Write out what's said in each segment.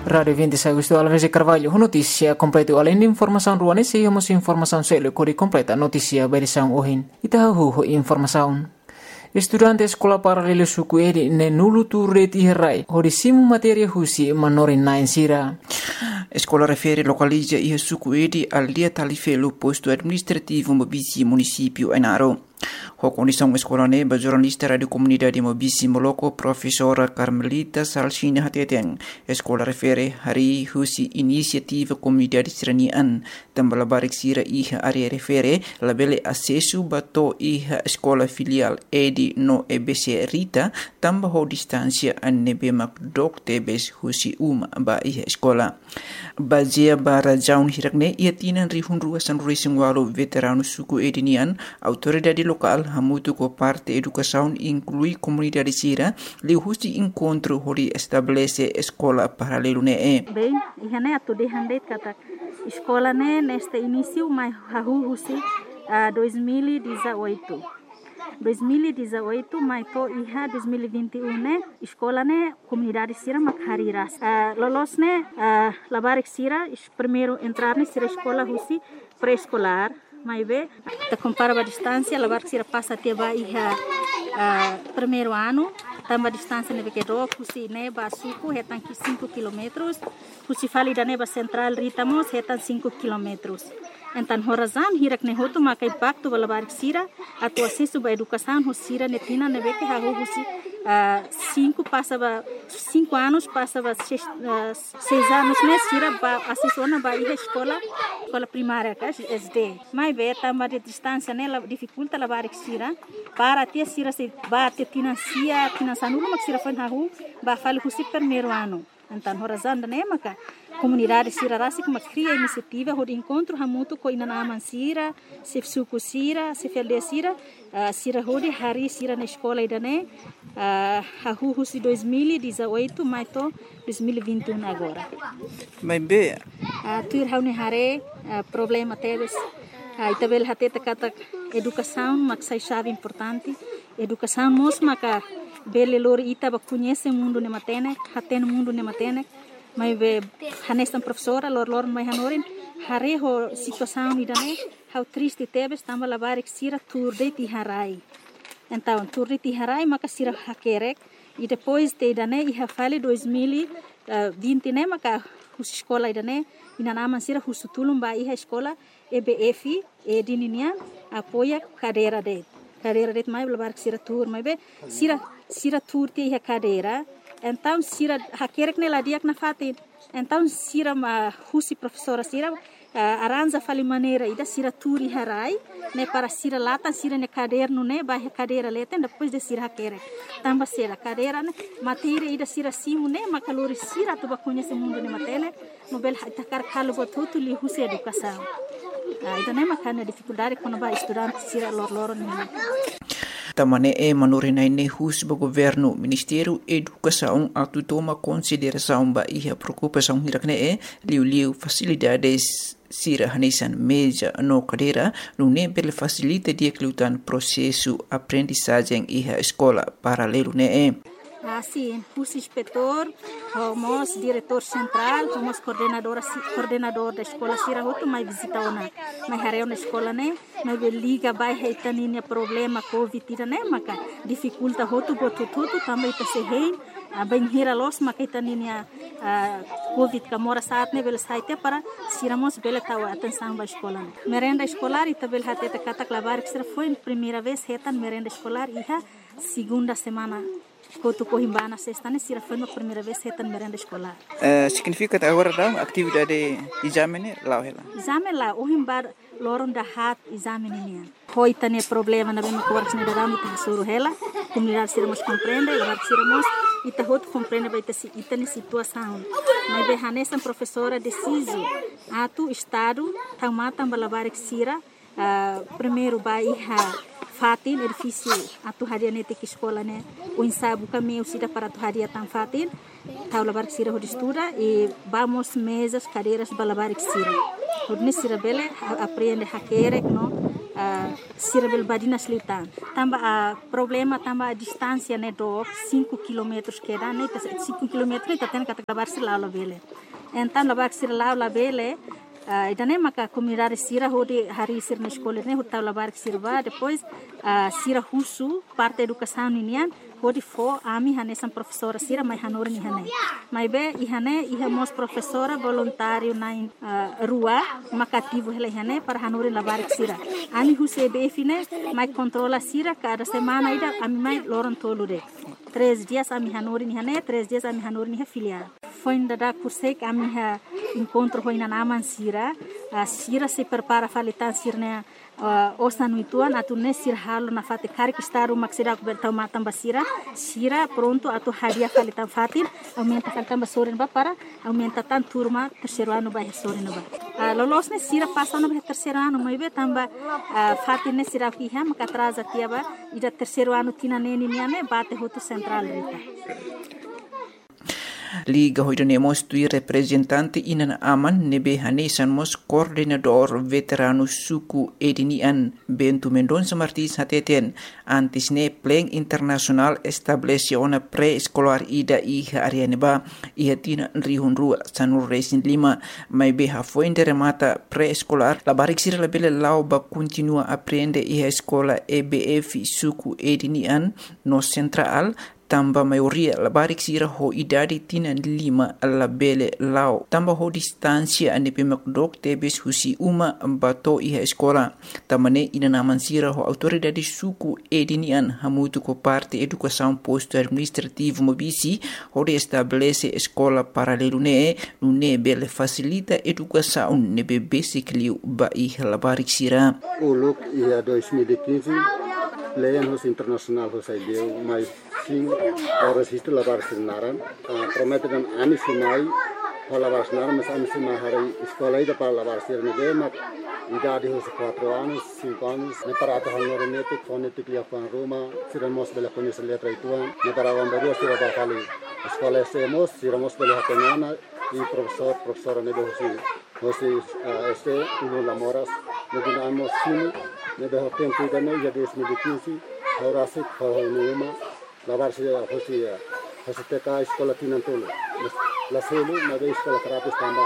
Radio 26 Agosto Alves de Carvalho, notícia completa. Além de informação do ano, seguimos informação séria que completa notícia berição ohin. Itahu informação. Estudante escola paralela sukueri ne nulu turreti herai. Horisimu matéria husi manorin na ensira. Escola refere localiza e sukueri al dia talifelo posto administrativo Mobisi município Enaro. A condição escola neba jornalista rádio comunidade Mobisi Moloco professora Carmelita Salsina Hateteng. Escola refere hari husi inisiativa comunidade seranian tambah labarik sira iha area refere labele acesso bato iha escola filial edi no EBC Rita tambah ho distância anebe makdok tebes husi ba iha escola. Bazia bara jaun hirakne ia tinan rihun ruasan racing walo veterano suku edinian autoridade local hamutu ko parte educação inclui comunidade sira liu husi encontro hori estabelece escola paralelo ne bem iha ne atu de handeit kata escola ne neste início mai hahu husi 2018 mai to iha 2021 ne escola ne comunidade sira makhariras lolos ne labarik sira primeiro entrar ne sira escola husi pré-escolar mai be ta compara a distância labarik sira passa até ba iha primeiro ano tamba distância ne que do husi ne ba suku hetan 5 km husi fali da ne ba central ritamos hetan 5 km. Então, horazan hirak ne hotu makai baktu balabarik sira atu acesso ba educação hosira netina ne beke ha husi 5 anos passava 6 anos ne sira ba acesso na ba escola primária ka SD mai be tamba de distância ne la dificulta labarik sira para ter sira se ba te financia nulo mak sira fan ha ba fali husi primeiro ano. Então, horazan da ne maka comunidade sira rasi kuma cria iniciativa hod encontro hamutu ko ina naman sira se suku sira se felde sira sira hodi hari sira na escola idane hahu si 2018 mais to 2021 agora mas be tuir haune hare problema teves itabel hateta kata educação maksai chave importante educação mos maka bele lor ita ba conhece mundo ne matene haten mundo ne matene mai be hanestan professora lor mai hanorin hare ho situação idane how triste tebes tamba labarik sira turde ti harai então turde ti harai maka sira hakerek e depois te idane iha fale 2020 ne maka hus escola idane ina naman sira husutulum ba iha escola EBF edininia apoia cadeira de mai labarik sira tur mai be sira tur ti iha cadeira. Então sira hakerek ne ladiak na fatin então sira ma husi professora sira aranja fali maneira ida sira turi harai ne para sira lata sira ne caderno ne ba cadeira leten depois de sira hakerek tamba sira cadeira ne matéria ida sira simu ne makalori sira tu ba conhece mundo ne matene no bel takar kalo botutu li husi educação ida ne makana dificuldade quando ba estudante sira lor ne tamane manorinai ne hus ba governo Ministério Educação atu toma consideração ba iha preocupação hirakne liu facilidades sira hanesan meja no cadeira no ne bel facilita dia klutan processo aprendizagem iha escola paralelo ne Sim, os inspetor, o diretor central, o coordenador da escola, sira hotu mai visita ona, mai hareu na escola né, mai liga vai reitaninha problema COVID né, maka dificulta hotu botu tudo também tá se rei, a bem hira los maka itaninha COVID kamora saat ne bel saite para siramos bel tawa atenção ba escola. Merenda escolar ita bel hateta kata klabar que foi a primeira vez retan merenda escolar iha segunda semana. Kotu Cohimbana sexta ne sira foi a primeira vez retan merenda escolar. Significa agora da atividade exame lá ela. Exame lá o himbar loron da hat exame ne. Hoi tane problema na bem cortes ne da muito suru ela. Comunidade sira mos compreende, agora sira mos ita hot compreende vai ter ita ne situação. Mas be hanesan professora deciso atu estado tamatan balabar sira primeiro bairra fatin edifício atu hadia nete que escola né o ensaio caminho sida para tu hadia tan fatin taula bar sira hod estuda e vamos mesas cadeiras balabar sira hod ne sira bele aprende hakerek no Sirabel Badina Slitan. Tambah problema tambah distância né do 5 km que dá, né? 5 km tá tendo que acabar se lá bele. Então labar se lá bele idane maka comunidade sira hodi hari sir na escola né hota labar sirba depois sira husu parte educação ninian hodi fo ami hane sam professora sira mai hanor ni hane mai be ihane ihamos professora voluntário na rua makativo hele hane para hanor labar sira ami huse be fine mai controla sira cada semana ida ami mai loron tolude 3 dias ami hanor ni hane 3 dias ami hanor ni filial foi ainda da cursei ami ha encontro foi na naman sira sira se prepara falitan sirne osa no ituan atu ne sir halo na fate kari que está uma sira coberta uma tamba sira pronto atu hadia falitan fatir aumenta falitan basorin ba para aumenta tan turma terceiro ano ba sorin ba lolos ne sira passa no terceiro ano mai be tamba fatir ne sira ki ha maka atrasa tiaba ida terceiro ano tina neni niame bate hotu central rita Liga hoidanemos tui representante inan aman nebe hanesan mos coordenador veterano suku edinian Bentu Mendonça Martins hateten antis ne pleng internasional establece ona pre-escolar ida iha arianeba iha tina rihun rua sanur resin 5 mai beha fuente remata pre-escolar la barik sira la bele lau ba continua aprende iha escola EBF suku edinian no central tamba maioria la barik sira ho idadi tina 5 alla bele lao tamba ho distansia ane pemakdok tebes husi uma bato iha escola tamane ina naman sira ho autoridade suku edinian hamutu ko parte educação posto administrativo mobisi ho de estabelece escola paralelo ne bele facilita educação ne basic liu ba iha la barik sira uluk ia 2015 Leyan hos internasional hos ideu mai sing horas histo labar sinaran promete dan ani sinai labar sinaran mas ani sinai hari sekolah ida para labar sirne de mak idade hos 4 anos 5 anos ne para ata honor netik fonetik lia pan Roma siramos bela conhecer letra ituan ne para wambaru sira ba kali sekolah semos siramos bela hatenana e professora ne hosi este uno lamoras ne dinamos sinu ne de tempo ida ne ya 2015 ahora se uma lavar se hosi teka sekolah tinantolo la selu na de sekolah terapis tamba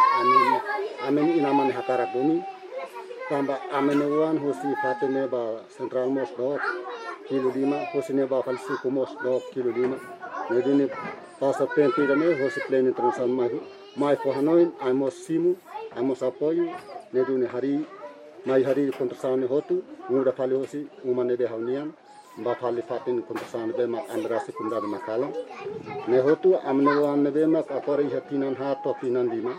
amen inaman hakara bumi tamba amen wan hosi fatene ba central mos do kilo 5 hosi ne ba falsi kumos do kilo 5 ne dini passa tempo ida ne hosi pleno internacional mai for hanoin amos simu amos apoio ne duni hari mai hari kontrasane hotu muda fali hosi umane de haunian ba fali fatin kontrasane be mak amrasi kunda de makala ne hotu amne wan be mak akori hatinan ha to tinan 5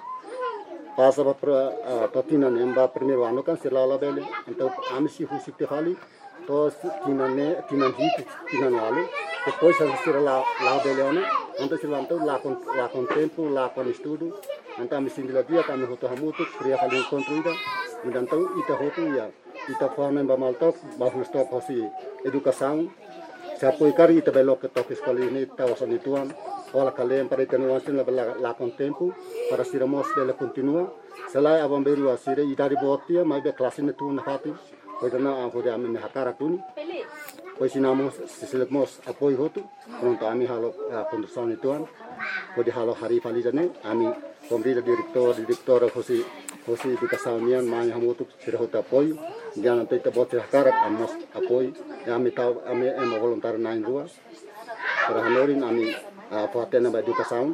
pasa ba totinan emba primeiro ano kan silala bele então amsi husi te fali to tinan hit tinan alu depois a sira la bele ona então silanto la con tempo la con estudo então amsi dila dia kami hotu hamutu kriya fali encontro então ita hotu ya ita forma ba maltok ba stop hosi educação se apoiar ita belo que toque escola ini tawasan ituan ola kalian para tenuasin la con tempo para siramos dele continua selai abang beru asire ita di botia mai be kelas ini tu na fati pois na ho de amen hakara tuni pois sinamos sisilemos apoio hotu pronto ami halo condução ituan pode halo hari falijane ami pemerintah direktor hosi educação nian mai hamutu sirhota apoio jangan nanti kita buat sekarang amos apoio ami tahu ami voluntar nain rua para hanorin ami fatena ba educação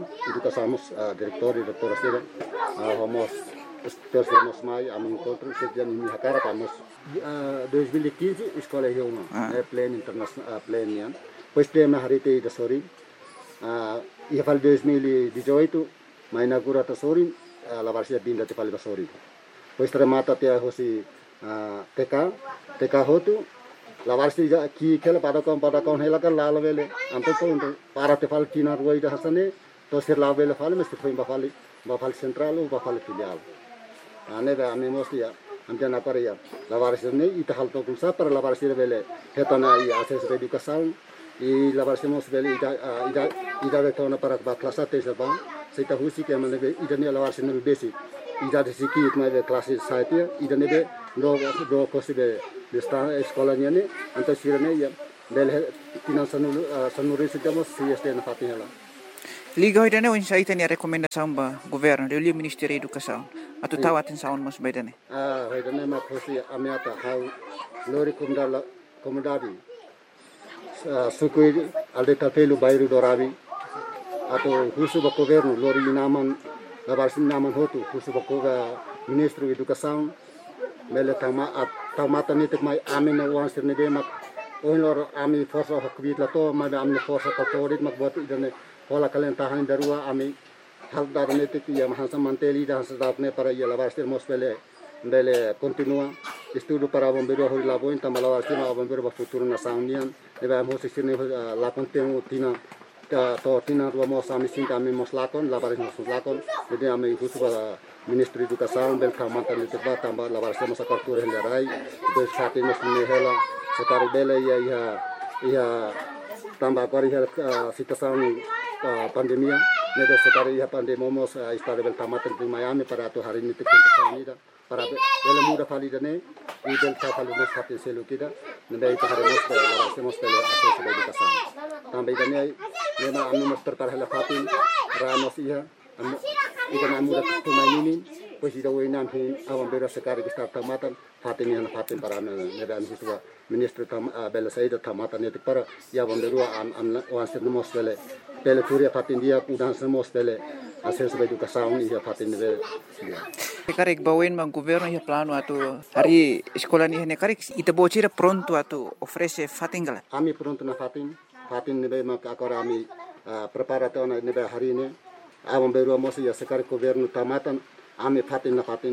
direktor sira amos terus mai ami encontro sejak ini sekarang amos 2015 sekolah Yoma plan internasional plan nian pois plan na hari te da sori ia fal 2018 mai inaugura ta sori la varsia binda te fal sori pois remata te hosi TK hotu la varsia ki kela pada kaun hela kan la vele ampe ko para te fal tina ruai da hasane to sir la vele fal mesti foi ba fal central ba fal filial ane ba ame mostia ampe na para ya la varsia ne ita hal to kunsa para la varsia vele hetana i ases educação e la varsia mos vele ida vetona para ba klasa te serba seita husi ke mane ida ne la varsia ne basic ida de sikit mai be kelas site ya ida nebe do kosi be sta sekolahnya ni anto sirane ya bel tinan sanuri sidamos CST na fatinela. Liga hoy dane unsa ita ni rekomendasyon ba gobyerno dili Ministeri Edukasyon ato tawatin saon mas baydane. Hoy dane ma kosi amiata how lori komdadi sukui alde tapelu bairu dorabi atau husu ba gobyerno lori naman labarsin naman hotu husu ba ko Ministro Edukasyon mele tamatan nitik mai amin wan sirne de mak oilor ami forsa hakbit lato ma amne forsa katorit mak buat idane hola kalian tahan darua ami hal dar nitik ya mahansa manteli dan sedatne para ya labarsir mosbele bele continua estudo para bombeiro hoi laboin tamalawa sima bombeiro ba futuro na saunian deba mo sisine la contenu tina to tina ro mo sami sin kami mos lakon labaris mos lakon jadi ami husu ba Ministro Edukasyon bel kamatan itu ba tamba labaris mos akartur helai do sate mos ne hela sekari bele ya tamba kari hel situação pandemia nedo sekari ya pandemia mos istade bel kamatan di Miami para tu hari ini tikun para bele muda fali dane idel ta fali mos fatin selu kita nebe itu hari mos labaris mos bele aso edukasyon tamba idane nema anu mos tertar hela fatin ramos iya ikan muda tumai ini pues ida wenan hin awam bera sekari kita tamatan fatin yana fatin para nebe anu hiswa Ministro bele saida tamatan itu para ya bomberu an wanser mos bele turia fatin dia udan mos bele asen sebagai edukasyon iya fatin nebe Karek bawen mang governo ya plano atu hari sekolah ni hene karek ita bocira pronto atu ofrece fatingala. Ami pronto na fatin nebe mak akora ami preparato na nebe hari ini awam beru mosi ya sekari governo tamatan ami fatin na fatin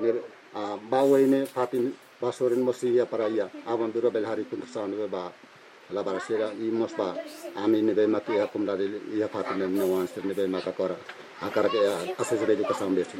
bawen fatin basorin mosi ya para ya awam beru bel hari kuntersan nebe ba labarasira imos ba ami nebe mak ya kumdari ya fatin nebe wanster nebe mak akora akara ke ases edukasyon besu.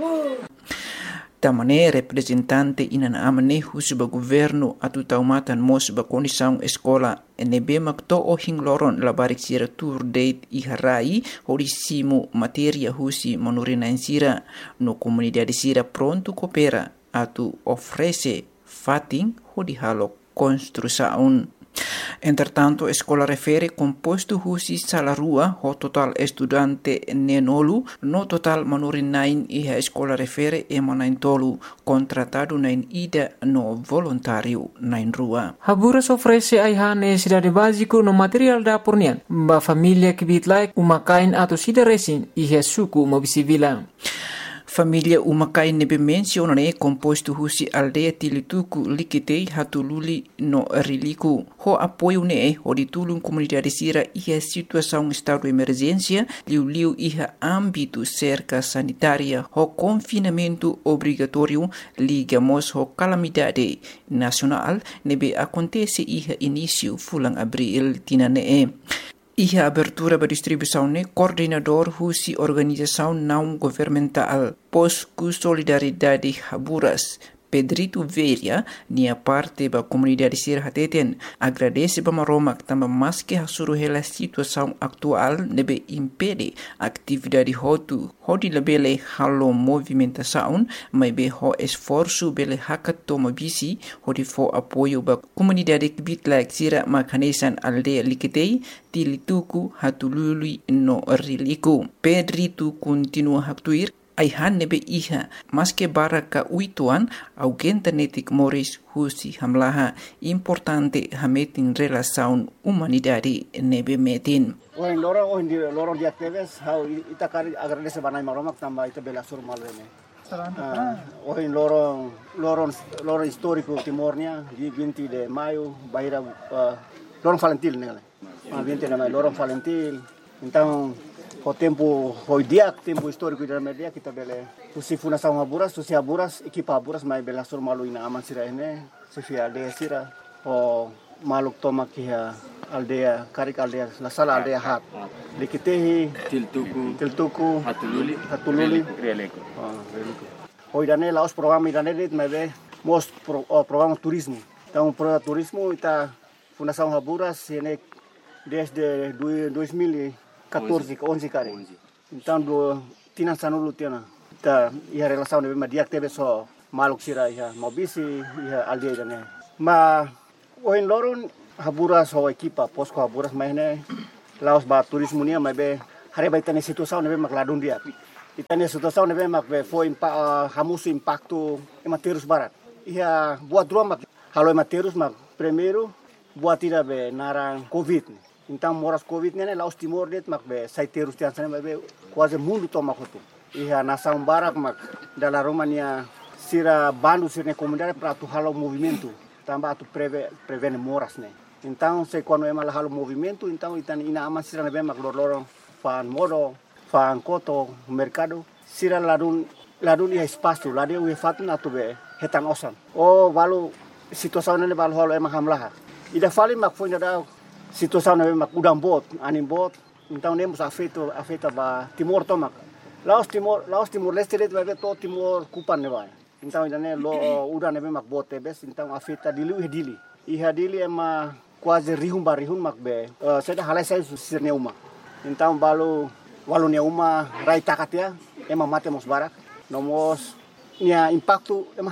Tamane representante inana amane husuba governo atu taumatan mos ba kondisang eskola nebe makto ohing loron labarik sira tour date iharai horisimu materia husi manurina insira no comunidade sira pronto coopera atu ofrece fating hodi halo construção. Entretanto, a escola refere composto husi salarua ho total estudante nenolu no total manurin nain e a escola refere emanain tolu contratado nain ida no voluntário nain rua. Haburas ofrece aihane cidade básico no material da pornian ba família que bitlaik umakain atau sida resin e suku mobisivila. Família umakai nebe mencionane composto husi aldeia tilituku likitei hatululi no riliku. Ho apoio ne ho ditulung comunidade sira iha situação estado de emergência liu iha âmbito cerca sanitária ho confinamento obrigatório ligamos ho calamidade nacional nebe acontece iha início fulang abril tinane. Iha abertura ba distribuição ne coordenador husi organização não governamental Posku Solidariedade Haburas Pedrito Veria nia parte ba comunidade sir hateten agradece ba maromak tamba maske hasuru hela situação atual nebe impede atividade hotu hodi labele halo movimentação mai be ho esforço bele hakatoma bisi hodi fo apoio ba comunidade bitlak sira makanesan aldeia likitei tilituku hatulului no riliku. Pedrito continua haktuir aihan nebe iha maske baraka uituan augenta netik moris husi hamlaha importante hametin relasaun humanidade nebe metin. Oin loro dia teves how itakari agradece banai maromak tamba ita bela surmal rene. Oin loro histórico timornia di 20 de maio baira loro Valentil nele. 20 de maio loro Valentil. Então o tempo tempo histórico da media kita bele usi fundação Haburas equipa Haburas mai bela surmalu ina aman sira ene sefia aldea sira o maluk toma kia aldea karik aldea la sala aldea hat likitehi tiltuku hatululi releko hoidane laos programa idane dit mai be most programa turismo então programa turismo ita fundação Haburas ene desde 2014 11 kare então do tina sanulu tina ita ia relação de dia teve só maluk sira ia mobisi ia aldeia dane ma oin loron haburas ho equipa posko haburas mahne laos ba turismo nia mabe hare ba itane situação nebe mak ladun dia itane situação nebe mak be foi hamusu impacto ematerus barat ia buat dua mak halo ematerus mak primeiro buat ira be narang covid então moras covid nene laos timor det mak be saiterus tian sana mabe quase mundo toma kotu ia nação barak mak dalam Romania sira bandu sirne comunidade para tu halo movimento tambah tu prevene moras ne então se quando é mal halo movimento então itan ina ama sira nebe mak lorong fan modo fan koto mercado sira ladun ia espaço ladun ia fatun atu be hetan osan oh valu situação nele valu halo emang hamlah ida fali mak foi da situação nebe mak udang bot anim bot então nemos afeta ba timor tomak Laos Timor Leste det vai to Timor kupan ne vai então idane lo udah nebe mak bot tebes então afeta dili ema quase rihun mak be seda halai sai sirne uma então walu ne uma rai takatia ema mate mos barak nomos nia impacto ema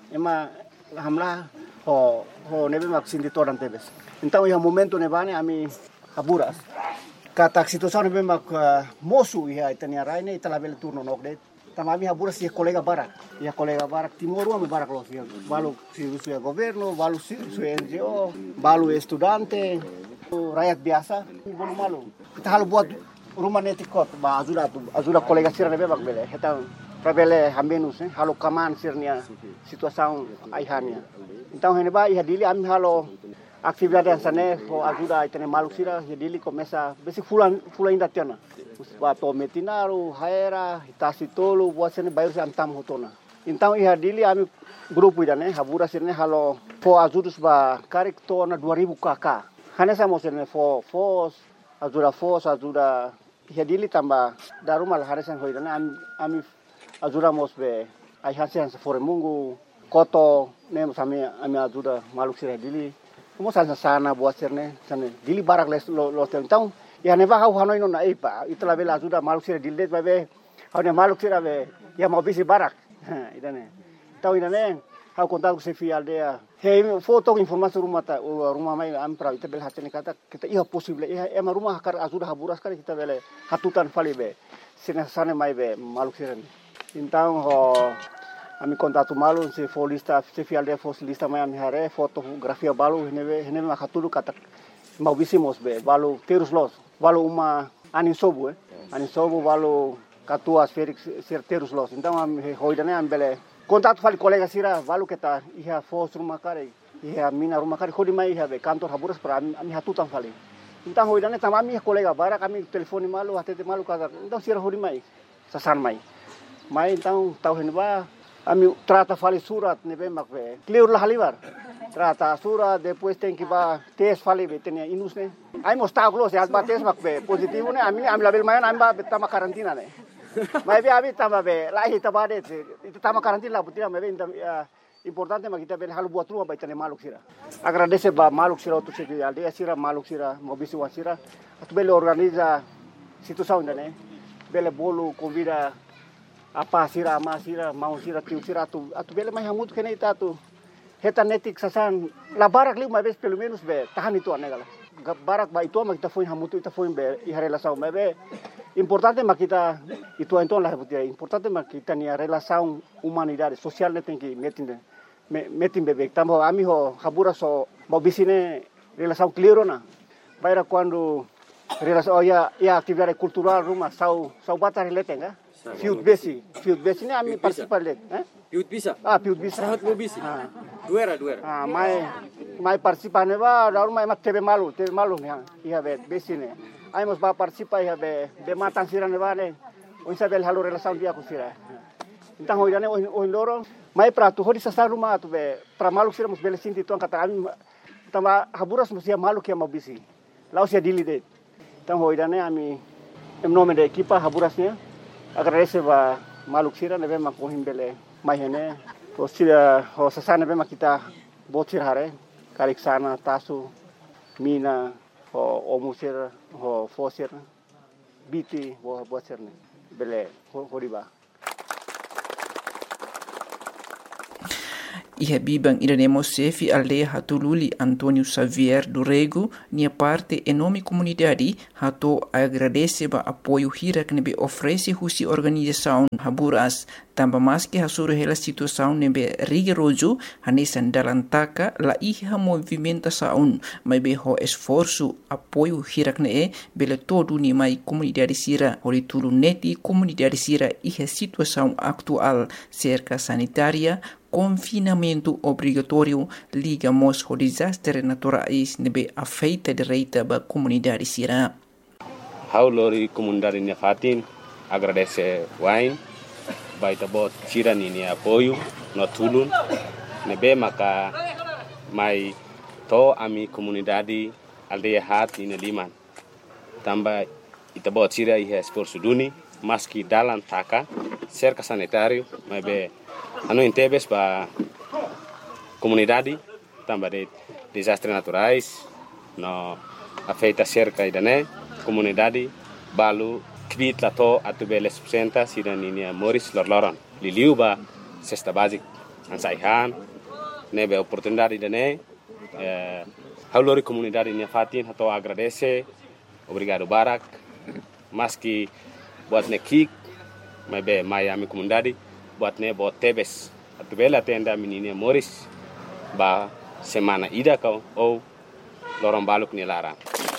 hamlah ho nebe mak sindi toran tebes então ia momento ne bane ami haburas kata situação nebe mak mosu ia itania raine italabel turno nokdet tamami haburas ia kolega barak timor ame barak los balu si governo balu si NGO balu estudante rakyat biasa bolu malu kita halu buat rumah netikot ba ajuda kolega sira nebe mak bele heta prabele hambenus halu kaman sirnia situação aihania então hene ba ia dili ami halo atividade sana ho ajuda itene maluk sira dili começa besi fulan inda tiana bato metinaru haera hitasi tolu buat sene bayar antam hotona então ia dili ami grupo idane habura sirne halo fo ajudus ba karik tona 2000 kk hane samo sirne fos ajuda ia dili tamba darumal haresan hoidane ami ajuda mosbe ai hasen fore mungu koto nem sami ami ajuda maluk sira dili mo sana buat sirne sana dili barak lo então ya neva hau hanoi no na ipa itla bela ajuda maluk sira dili babe hau ne maluk sira be ya mau bisi barak idane tau idane hau kontak se fi aldea he foto informasi rumah mai am pra ita bel hatene kata kita iya possible ema rumah kar ajuda haburas kali kita bele hatutan fali be sina sana mai be maluk sira então ami kontatu malu se folista se fialde fosilista mai ami hare fotografia balu hene makatulu kata mau bisimos be balu terus los balu uma anin sobu balu katua Felix ser terus los então ami hoidane ambele kontatu fali kolega sira balu kita iha fos rumah kare iha mina rumah kare hodi mai iha be kantor haburas pra ami hatutan fali então hoidane tamami kolega bara kami telefoni malu hatete malu kata então sira hodi mai sasan mai então tau hene ba ami trata fali surat nebe makbe clear lah halibar trata surat depois tem que ba tes fali betenia inus ne ai mostau close at ba tes makbe positivo ne ami label mayan ami ba betama karantina ne mai be abi tama be lahi tabade itu tama karantina butia mebe importante makita bel halu buat rumah baitane maluk sira agradece ba maluk sira tu segi aldea sira maluk sira mobisi wasira atu bele organiza situação ne bele bolu convida apa sira ama sira mau sira tiu sira atu bele mai hamut kene itatu heta netik sasan la barak li mai bes pelo menos be tahan itu anegala barak ba itu ma kita foi hamutu ita foi be i relação mai be importante ma kita itu então la butia importante ma kita ni relação humanidade social ne tem que metin bebe tambo ami ho habura so mau bisine relação clear na baira quando relação ya atividade cultural rumah sau batar letenga Fiut besi ni ami participar let, Fiut bisa. Fiut bisa. Sahat mo bisi. Duera. Mai participar ne ba, daru mai mak tebe malu ne, iha be besi ne. Ai mos ba participar iha be matan sira ne ba ne. O isabel halu relação dia ku sira. Então hoidane o loro mai prato hodi sa rumah tu be pra malu sira mos bele sinti tuan kata ami tamba haburas mos ia malu kia mau bisi. Laos ia dili det. Então hoidane ami em nome da equipa haburasnya agradece ba maluk sira nebe mak kohim bele mai hene to sira ho sasana be makita botir hare karik sana tasu mina ho omusir ho fosir biti bo botir ne bele ho riba Iha bibang idanemo sefi aldeia hatululi Antônio Xavier do Rego, nia parte enorme comunidade hato agradece ba apoio hira que nebe oferece husi organização Haburas, tamba mais que hasuru hela situação nebe rigoroso hanesan dalantaka la iha movimentação, mas be ho esforço apoio hira que ne bele todo ni mai comunidade sira horitulu neti comunidade sira iha situação atual cerca sanitária confinamento obrigatório ligamos ao desastre naturais nebe afeita direita ba comunidade sira. Haulori comunidade Nefatin agradece wain baita bot sira ni apoio no tulun nebe maka mai to ami comunidade aldeia hat ina liman tamba ita bot sira iha esforço duni maski dalam taka cerca sanitário mebe anu intebes ba comunidade tamba de desastres naturais no afeita cerca idane comunidade balu kvit lato atubele subsenta sida ninia Moris lorloron liliu ba cesta basic ansaihan nebe oportunidade idane haulori comunidade nia fatin hato agradece obrigado barak maski buat nekik mebe Miami comunidade buat ne bot tebes atubela tenda menina Moris ba semana ida kau ou lorong baluk ni lara.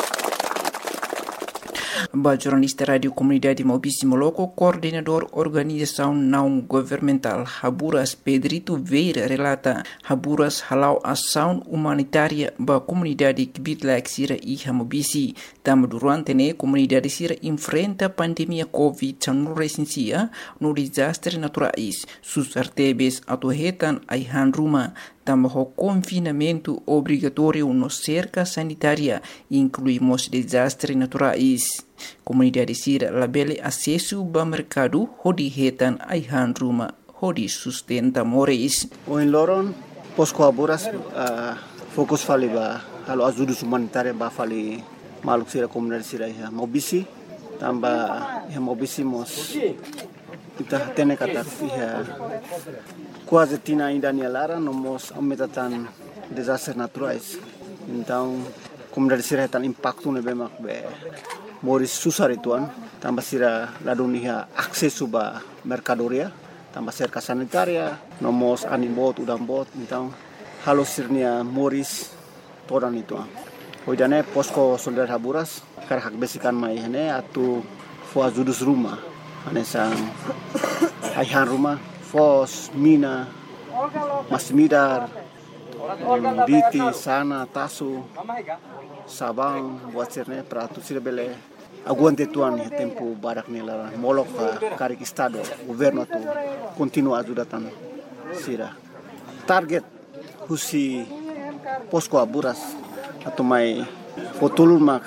Ba jornalista Radio Comunidade Maubici Moloco, coordenador organização não governamental Haburas Pedrito Veira relata Haburas halau ação humanitária ba comunidade Kibitlaik Sira e Maubici. Tam durante ne comunidade Sira enfrenta pandemia Covid-19 recensia no desastre naturais. Sus artebes atuhetan aihan rumah tambah confinamento obrigatório no cerca sanitária, incluímos desastres naturais. Comunidade Sira labele acesso ao mercado, hodi hetan aihan rumah, hodi sustenta moris. O em Loron, posko Haburas, fokus fali ba, halo ajuda humanitária ba fali maluk Sira comunidade Sira ya Maubici, tambah ya Maubici mos kita tene kata ya quase tina ainda lara nomos aumentatan desastres naturais. Então, comunidade Sira tan impacto ne bemak be moris susar ituan, tambah Sira ladunia akses ba mercadoria, tambah cerca sanitaria, nomos animbot udang bot, então halo sirnia moris todan ituan. Hoidane posko soldat Haburas karhak besikan mai hene atu fo ajudus rumah. Anesang aihan rumah, fos, mina, masmidar, biti, sana, tasu, sabang, buat sirne, peratu sira bele. Aguante tuan tempo barak nela molok karik estado, governo tu continua ajudatan sira. Target husi posko Haburas atau mai fotulun mak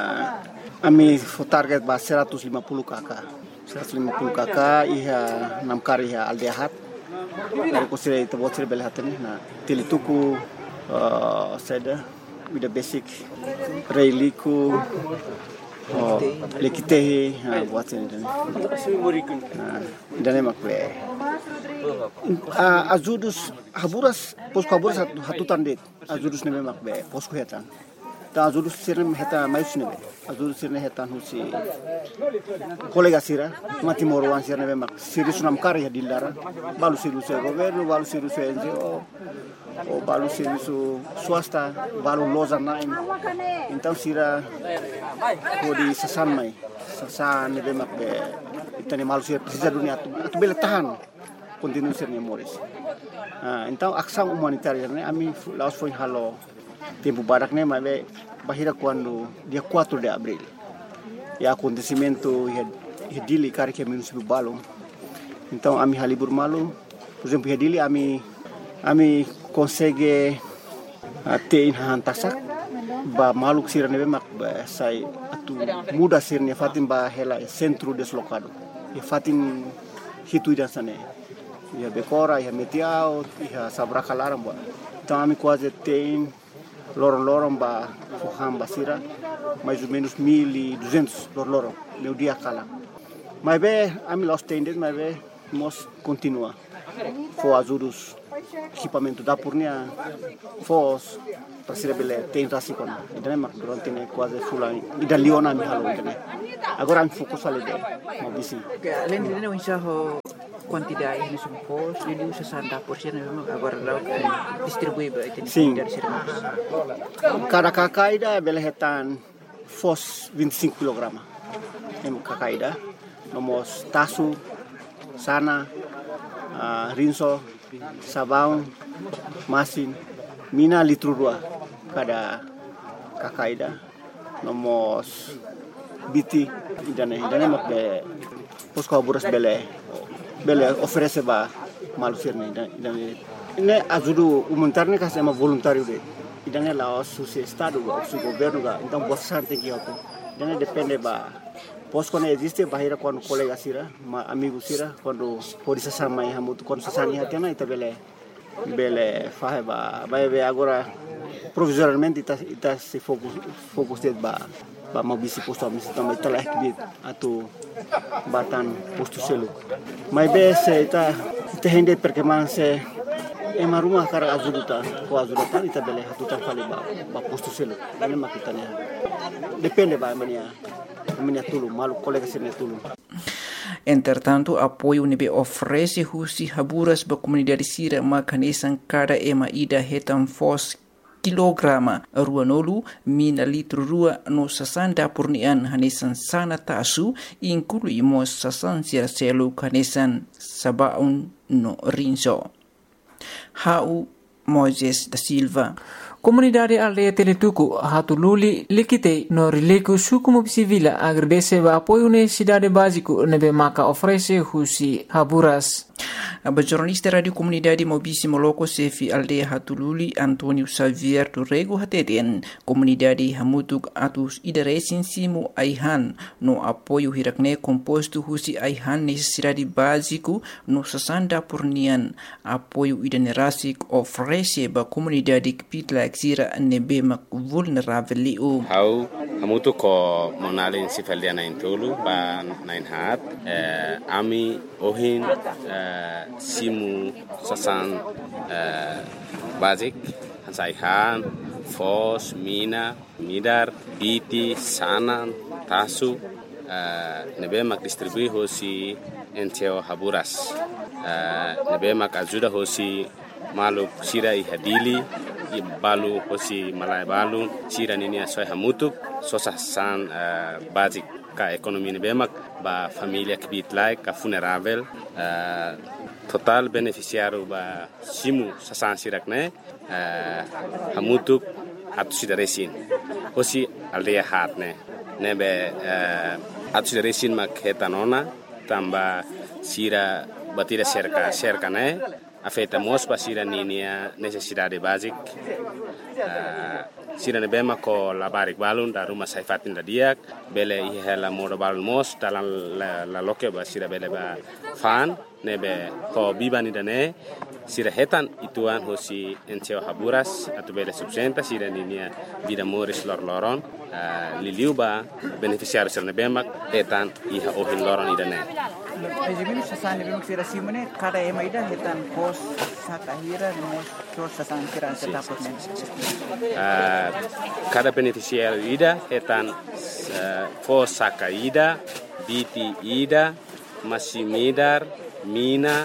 ami target ba 150 kakak. 150 kakak iha 6 kari iha aldehat dari kusira itu buat sira bele hatani na tilituku seda with the basic reiliku lekitehi buat sini dan makle ajudus Haburas posko Haburas hatutan det ajudus neme makbe posko hetan ta ajudus sirne heta mayus nebe ajudus sirne hetan husi kolega sira mati morwan sirne be mak siri sunam kari dilara balu siru se governo balu siru se NGO o balu siru su swasta balu loza nain então sira kodi sasan mai sasan be mak be itani malu sira precisa dunia tu bele tahan continue sirne Moris então ação humanitária né ami laos foi halo tempo barak ne mabe bahira quando dia 4 de abril e acontecimento dili kari que município balum então ami halibur malu por exemplo dili ami consegue ter hantasak ba maluk sira nebe mak ba sai atu muda sirne fatin ba hela centro deslocado e fatin hitu dan sane ya bekora ya metiao ya sabrakalaram ba então ami quase tem lorong-lorong ba fuham basira mais ou menos 1.200 lorong meu dia kala mas be ami los tendes mas be mos continua fo ajudus equipamento dapurnya fos presida bele tem rasi kon idane mak durante ne quasi fulla ida liona mi halo idane agora mi fokus ale de mo bisi Além de não enxergar quantidade de fos, ele usa 60% memang agora lá distribui itu Sim. dari sini. cada kakaida bele hetan fos 25 kg em kakaida nomos tasu sana rinso sabão masin mina litro 2 cada kakaida nomos biti idane mak be posko buras bele oferece ba malusirne idane ne ajudu humanitarne ka sama voluntário de idane la su estado o su governo ga então bastante que auto idane depende ba posko ne existe bahira quando colega sira ma amigo sira quando polícia sama ya mutu quando sasani hatena ita bele fahe ba be agora provisoriamente ita se focus de ba mau bisi posto amisi também telah kibit atau batan posto selu mai be se ita hende perkembangan se ema rumah kara azuduta ita bele hatuta fale ba posto selu ini makitanya depende ba mania tulu malu colega sene tulu. Entretanto, apoio nebe oferece husi haburas ba comunidade sira makanesan cada ema ida hetan fos kilograma ruanolu mina litro rua no 60 purnian hanesan sana tasu inclui mo 60 selo hanesan sabaun no rinso. Hau Moises da Silva. Comunidade aldeia Teletuku hatululi likite no rileku suku civila agradece ba apoio necessidade básico nebe maka oferece husi haburas. A jornalista Radio Comunidade Mobisi Moloko Sefi Aldeia Hatululi Antonio Xavier Turrego Hateten Comunidade Hamutuk Atus Idaresin Simu Aihan no apoio hirakne composto husi Aihan necessidade básico no 60 purnian apoio idanerasik oferece ba comunidade kipitla exira nebe mak vulnerável liu. Hau hamutuk ko monalin sifaliana intulu ba nain hat ami ohin simu sasan basic hansaihan fos mina midar biti sanan tasu nebe mak distribui hosi enteo haburas nebe mak ajuda hosi maluk sira ihadili balu hosi malai balu sira nini asoi hamutuk sosasan basic ka ekonomi nebe mak ba familia kibit like ka funerável total beneficiário ba simu sasan sirakne hamutuk atusi resin hosi aldeia hatne nebe atusi resin mak hetanona tamba sira batira cerca ne afeta mos pa sira ninia necessidade basic sira nebe mak ko labarik balun da rumah saifatin da diak bele ihela modo balun mos dalam la loke ba sira bele ba fan nebe ko bibani dane sira hetan ituan hosi enteo haburas atau bele subsenta sira ninia vida moris loron liliu ba beneficiário sira nebe mak hetan iha ohin loron idane. Ejimini sasan nebe mak sira simone kada ema ida hetan pos sakahira mos so sasan sira setapot men. Cada beneficiário ida hetan pos sakaida biti ida masimidar mina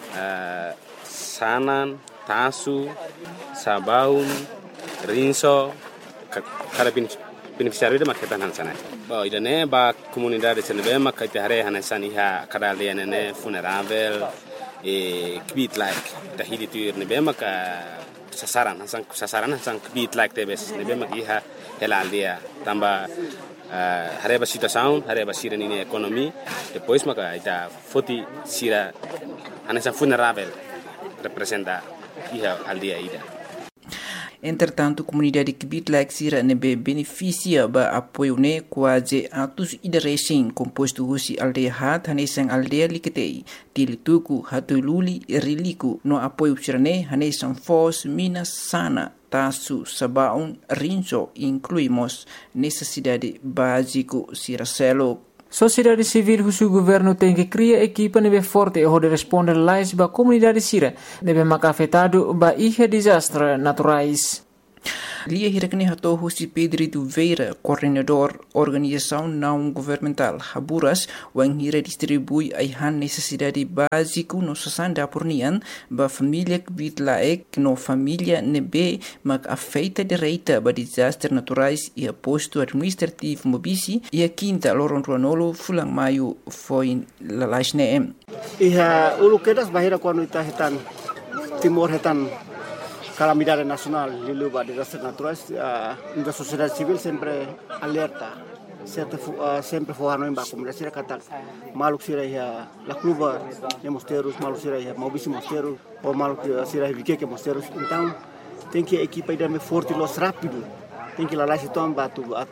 sanan tasu sabaun rinso kada beneficiário ida maketan hansana ba idane ba comunidade senebe makaite hare hanesan iha kada lianene funerável kbit like tahidi tuir nebe maka sasaran hasan kbit like tebes nebe mak iha hela aldia tamba hareba situação hareba sira nini ekonomi depois maka ita foti sira hanesan funerável representa iha aldia ida. Entretanto, comunidade kibitla exira nebe beneficia ba apoio ne quase atus idaresin composto husi aldeia hat hanesan aldeia liketei tilituku hatululi riliku no apoio sirane hanesan fos mina sana tasu sabaun rinso incluímos necessidade básico siracelo Sociedade civil husu governo tem que criar equipa nebe forte e responder lais ba comunidade sira nebe maka afetado ba ihe desastre naturais. Lia hirakni hato husi Pedro Duveira, coordenador organização não governamental Haburas, wang hira distribui aihan necessidade básico no sasanda pornian ba família bit laek no família nebe mak afeita direita ba desastre naturais e posto administrativo mobisi e a quinta loron ruanolo fulang maio foi lalasne. Iha ulu kedas bahira quando ita hetan timor hetan calamidade nacional lilu ba desastres naturais, a sociedade civil sempre alerta, sempre forrano em baco, mas sira kata maluk sira ya la cluba de mosteiros, maluk sira ya mobisi mosteiros, ou maluk sira que mosteiros, então tem que equipa ida me forte los rápido, tem que lá se tomba tu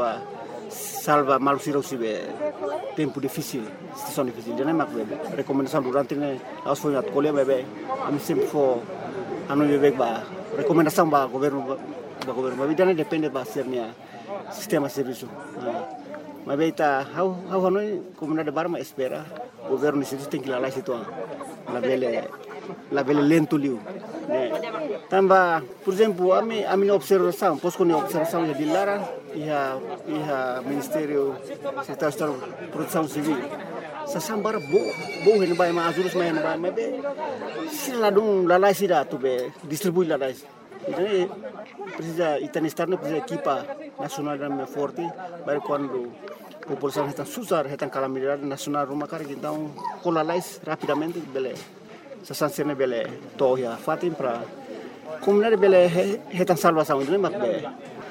salva maluk sira usibe tempo difícil, situação difícil, já nem mak bebe, recomendação durante ne aos foi at colher bebe, ami sempre for anu bebek ba rekomendasi ba governo tapi dan depende ba sernya sistema serviço mas beita how anu comunidade barma espera governo situ tem que lá situ la bele lento liu tamba por exemplo a minha observação posso com observação de Lara e Ministério Secretário de Proteção Civil sasambara bo hen bay ma azurus mayan ba be sila dum la lai sida tu be distribui la lai então precisa itan externo precisa equipa nacional da forte para quando população está susar está calamidade nacional rumah kar então com la lai rapidamente bele sasansene bele toya fatim para comunidade bele está salvação então mak be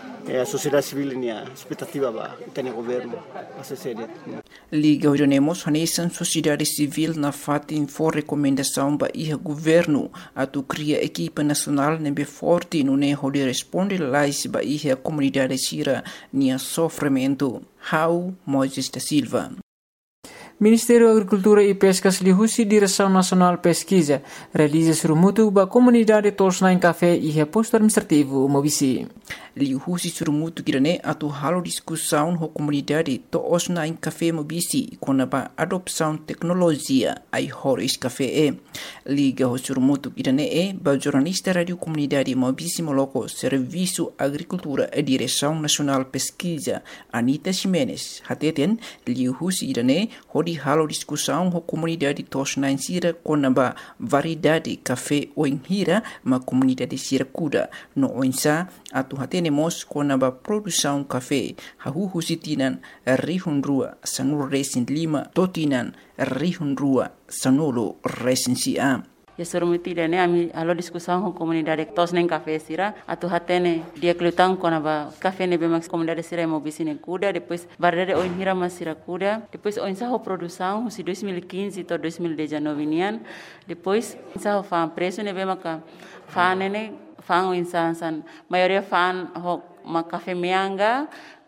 a sociedade civil nia expectativa ba itani governo assessede Liga ordenemos hanesan sociedade civil na fatin for recomendação ba iha governo atu cria equipa nacional nebe forte no ne hode responde lais ba iha comunidade sira nia sofrimento How Moises da Silva. Ministério da Agricultura e Pescas lihusi Direção Nacional Pesquisa realiza surumutu ba comunidade tosna em café e reposto administrativo mobisi. Lihusi surumutu kirane atu halo discussão ho comunidade tosna em café mobisi com a adopção tecnologia ai horis café liga ho surumutu kirane ba jornalista radio comunidade mobisi moloko serviço agricultura e Direção Nacional Pesquisa Anita Ximenes hateten lihusi kirane hodi halo discussão ho comunidade tosna em sira com a variedade café o hira ma comunidade sira kuda no oinsa atu hatenemos com a produção café hahu sitinan rihun rua sanul resin lima totinan rihun rua sanolo resin sia. Ya surumuti dane ami alo discussão com comunidade tos nem café sira atu hatene dia klutang com a café ne bemax comunidade sira mobisi ne kuda depois barre o hira mas sira kuda depois o insa ho produção si 2015 to 2019 nian depois insa ho fa preço ne bemaka fa ne fan insan maioria fan ho mak café mianga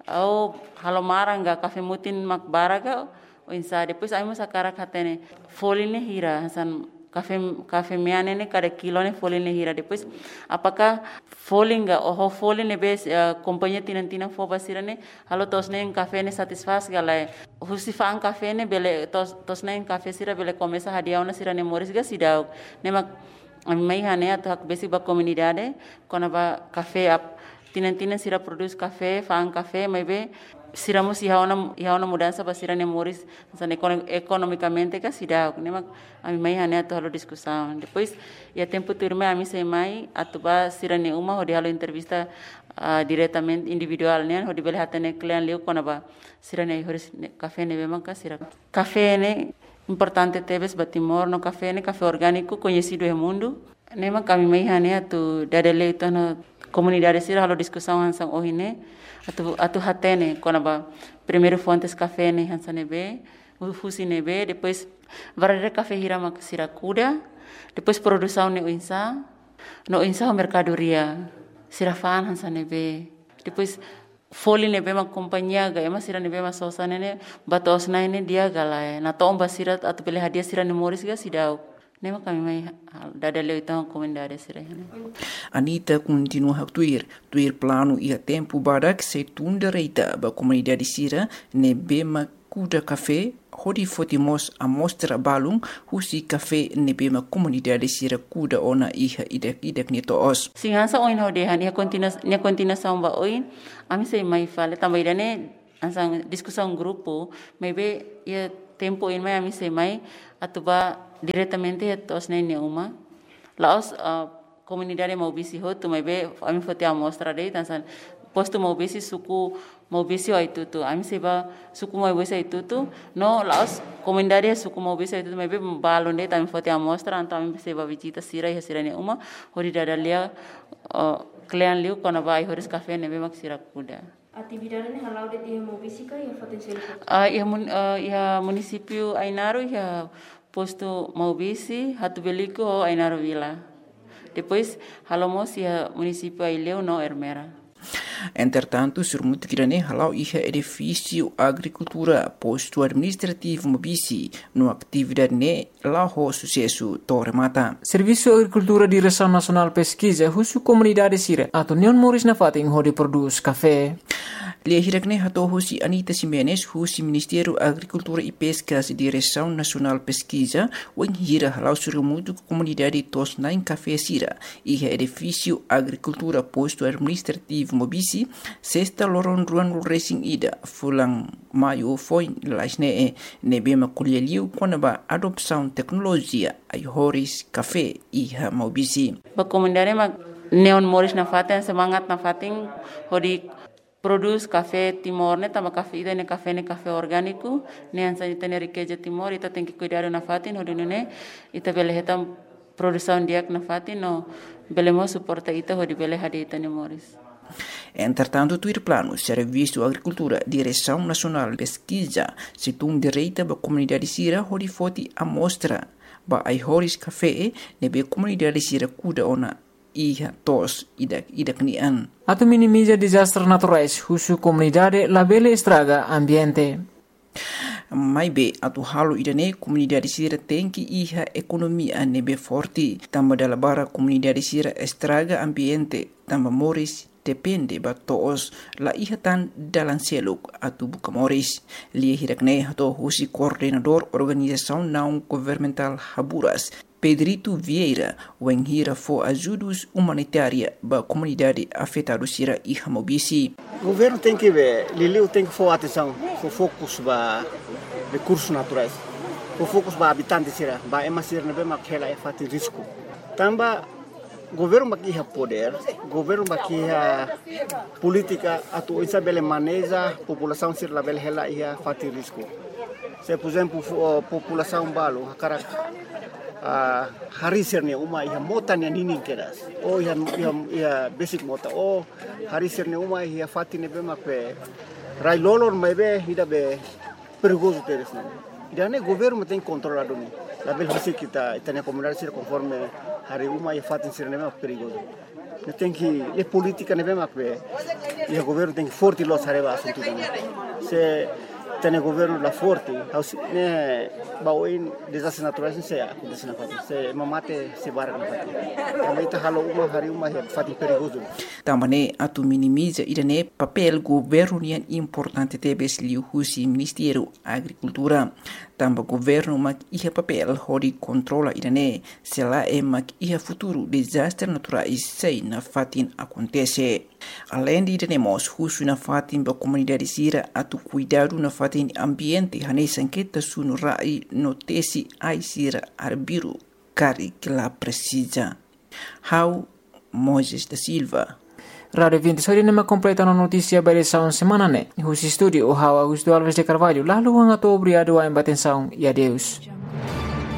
ou halomaranga café mutin mak baraga o insa depois ai mo sakara katene foline hira san café miane ne cada kilo ne foline hira depois apakah folinga o foline bes companhia tinantina fo basirane halo tosne café ne satisfaz galai husifan café ne bele tosne café sira bele começa hadiauna sira ne moris ga sidau ne mak mai hane atak basic ba comunidade kona ba café tinan sira produz café fan café mai be siramos ihaona mudança ba sira ne moris san economicamente ka sidau ne mak mai hane ato halo discussão depois ia tempo turma ami sei mai atuba sira ne uma hodi halo entrevista diretamente individual ne hodi bele hatane client leu kona ba sira ne horis café ne be maka sira café ne importante teves batimor no café orgânico conhecido no mundo nema kami mai hane atu dadele itu no comunidade sira halo discussão hansang ohine atu hatene kona ba primeiro fontes café ne hansane be fusi ne be depois varare café hira mak sira kuda depois produção ne no insa mercadoria sira fan hansane be depois foli ne bema companhia ga ema sira ne bema sosane ne batos na ne dia galai na to sira atu pele hadia sira ne moris ga sidau nema kami mai dadaleu itang comunidade sira. Anita continua a tuir plano ia tempo barak se tunda reita ba comunidade sira ne bema kuda café hodi fotimos a mostra balung husi café ne bema comunidade sira kuda ona iha idek ni toos. Singansa oin hodehan ia continua samba oin ami sei mai fale tambaidane ansang discussão grupo maybe ia tempo in mai ami sei mai atuba diretamente tos ne uma laos comunidade Maubisi hotu maybe ami fote a mostra dei tansan posto Maubisi suku Maubisi aitutu ami seba suku Maubisi aitutu no laos comunidade suku Maubisi aitutu maybe balon dei tami fote a mostra anta ami seba visita sira ne uma hori dadalia klean liu kona vai horis café nebe mak sira kuda. Atividade ni halau de dia Maubisi ka ia potensial. Ia município Ainaro ia posto Maubisi Hatu Belico ou Ainaro Vila. Depois halamos ia município Aileu no Ermera. Entretanto, surmuti kirane halau iha edifício agricultura posto administrativo Maubisi no atividade ne lao sucesso Torremata. Serviço Agricultura Direção Nacional Pesquisa husu comunidade sira atau Neon Moris na fating hodi produz café. Lia hirakne hato husi Anita Simenes husi Ministério Agricultura e Pescas Direção Nacional Pesquisa wen hira halau surmuti comunidade tos nain café sira iha edifício agricultura posto administrativo Maubisi sexta loron ruan racing ida fulang maio foi lasne ne bema kuleliu konaba adopção tecnologia ai horis café iha Maubisi. Ba comunidade ma Neon Moris na faten semangat na fating hodi produz café Timor ne tama café ida ne café orgânico ne ansa itene riqueza Timor ita tem que cuidar na fatin hodi ne ita bele hetam produção diak na fatin no belemo suporta ita hodi bele hadi itene Moris. Entretanto, tuir plano Serviço Agricultura Direção Nacional Pesquisa situng direita ba comunidade sira hodi foti amostra ba ai horis café nebe comunidade sira kuda ona iha tos idak nian. Atau minimiza desastres naturais husu comunidade labele estraga ambiente. Mai be atu halu idane comunidade sira tem que iha economia nebe forte tamba dalabara comunidade sira estraga ambiente tamba moris depende ba toos la iha tan dalan seluk atu buka moris lia hirakne hato husi coordenador organização não governamental Haburas Pedrito Vieira wen hira fo ajudos humanitária ba comunidade afetada sira iha Maubisi. O governo tem que ver, Liliu tem que for atenção, for focus ba recursos naturais, for focus ba habitantes sira, ba emasir nebe makela e fati risco. Tamba governo makiha poder, governo makiha política atu isa bele maneja população sir label hela ia fati risco. Se por exemplo população balo hakara hari sirne uma ia mota ne nini keras. O ia basic mota. O hari sirne uma ia fati ne bema pe rai lolor mebe hida be perigoso teres ne. Idane governo tem controlado ni. Label hasi kita itania comunidade sir conforme hari uma ia fati sir ne bema perigoso. Ne tem que le política ne bema pe ia governo tem que forte los areba assunto ne. Se tem governo la forte, ne baoin desastres naturais se acontece na fati. Se mamate se barra na fati. Também tá halo uma hari uma ia fati perigoso. Também atu minimiza idane papel governo nian importante tebes liu husi Ministério Agricultura. Tamba governo mak iha papel hodi controla idane sela mak iha futuro desastre naturais sei na fatin acontece. Além de idane husu na fatin ba comunidade sira atu cuidado na fatin ambiente hane sanqueta sunu rai notesi ai sira arbiru kari que la precisa. How Moises da Silva. Radio 26 nama completa na notícia barisaun semana ne. Husi studio o Augusto Alves de Carvalho lalu hanga to obrigado a embatenção e adeus.